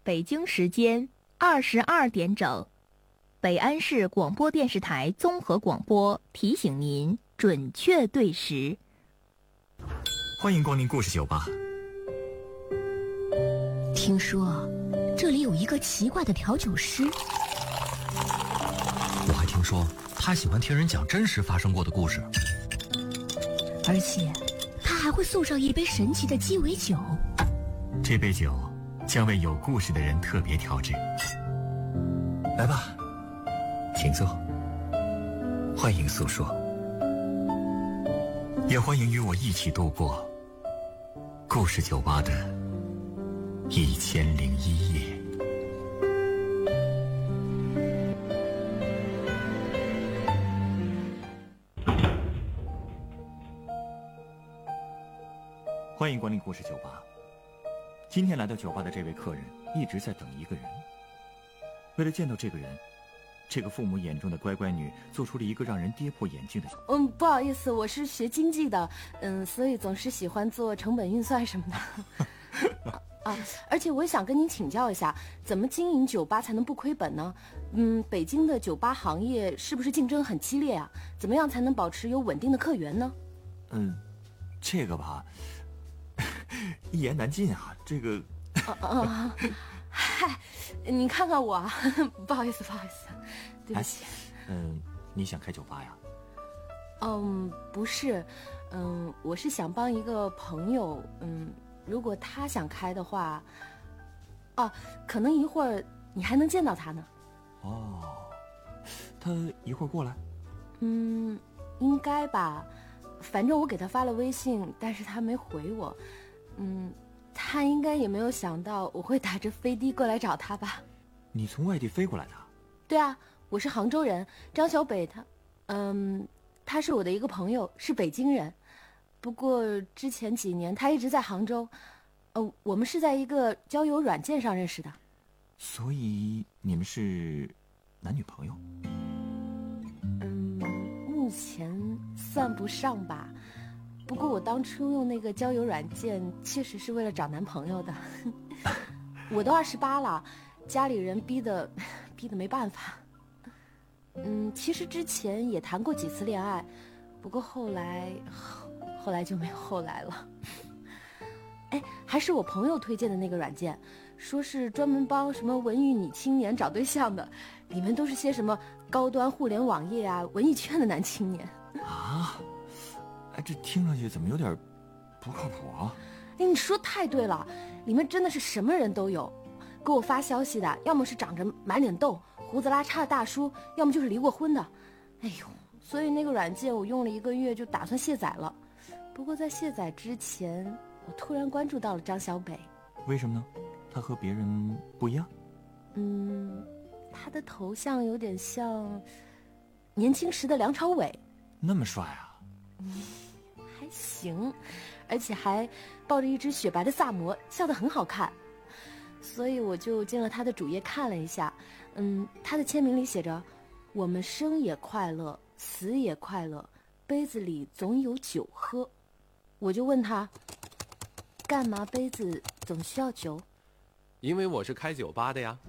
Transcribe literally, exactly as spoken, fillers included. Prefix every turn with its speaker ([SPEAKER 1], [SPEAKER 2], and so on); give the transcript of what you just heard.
[SPEAKER 1] 北京时间二十二点整，北安市广播电视台综合广播提醒您准确对时。
[SPEAKER 2] 欢迎光临故事酒吧。
[SPEAKER 3] 听说这里有一个奇怪的调酒师，
[SPEAKER 4] 我还听说他喜欢听人讲真实发生过的故事，
[SPEAKER 3] 而且他还会送上一杯神奇的鸡尾酒。
[SPEAKER 2] 这杯酒将为有故事的人特别调制。来吧，请坐，欢迎诉说，也欢迎与我一起度过故事酒吧的一千零一夜。欢迎光临故事酒吧。今天来到酒吧的这位客人一直在等一个人。为了见到这个人，这个父母眼中的乖乖女做出了一个让人跌破眼镜的。
[SPEAKER 5] 嗯，不好意思，我是学经济的，嗯，所以总是喜欢做成本运算什么的。啊，而且我也想跟您请教一下，怎么经营酒吧才能不亏本呢？嗯，北京的酒吧行业是不是竞争很激烈啊？怎么样才能保持有稳定的客源呢？
[SPEAKER 2] 嗯，这个吧，一言难尽啊，这个。
[SPEAKER 5] 啊啊，嗨，你看看我，不好意思，不好意思，对不起。
[SPEAKER 2] 嗯，你想开酒吧呀？
[SPEAKER 5] 嗯，不是，嗯，我是想帮一个朋友，嗯，如果他想开的话，哦，可能一会儿你还能见到他呢。
[SPEAKER 2] 哦，他一会儿过来？
[SPEAKER 5] 嗯，应该吧，反正我给他发了微信，但是他没回我，嗯。他应该也没有想到我会打着飞的过来找他吧。
[SPEAKER 2] 你从外地飞过来的？
[SPEAKER 5] 对啊，我是杭州人，张小北他，嗯，他是我的一个朋友，是北京人。不过之前几年他一直在杭州，呃，我们是在一个交友软件上认识的。
[SPEAKER 2] 所以你们是男女朋友？
[SPEAKER 5] 嗯，目前算不上吧。不过我当初用那个交友软件确实是为了找男朋友的。我都二十八了，家里人逼得逼得没办法。嗯，其实之前也谈过几次恋爱，不过后来后来就没有后来了。哎，还是我朋友推荐的那个软件，说是专门帮什么文艺女青年找对象的，里面都是些什么高端互联网业啊、文艺圈的男青年
[SPEAKER 2] 啊。哎，这听上去怎么有点不靠谱啊？
[SPEAKER 5] 哎，你说太对了，里面真的是什么人都有。给我发消息的，要么是长着满脸痘、胡子拉碴的大叔，要么就是离过婚的。哎呦，所以那个软件我用了一个月就打算卸载了。不过在卸载之前，我突然关注到了张小北。
[SPEAKER 2] 为什么呢？他和别人不一样？
[SPEAKER 5] 嗯，他的头像有点像年轻时的梁朝伟。
[SPEAKER 2] 那么帅啊？
[SPEAKER 5] 嗯，还行，而且还抱着一只雪白的萨摩，笑得很好看，所以我就进了他的主页看了一下。嗯，他的签名里写着：“我们生也快乐，死也快乐，杯子里总有酒喝。”我就问他，干嘛杯子总需要酒？
[SPEAKER 6] 因为我是开酒吧的呀。